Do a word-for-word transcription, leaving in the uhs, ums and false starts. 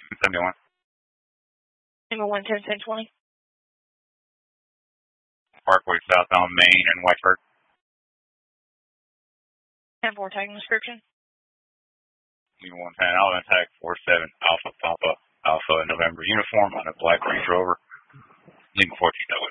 seventy-one. Number one ten ten twenty. Parkway South on Main and Whiteford. ten four tagging description. Lima one ten, I'll tag four seven Alpha Papa Alpha November uniform on a black Range Rover. Lima fourteen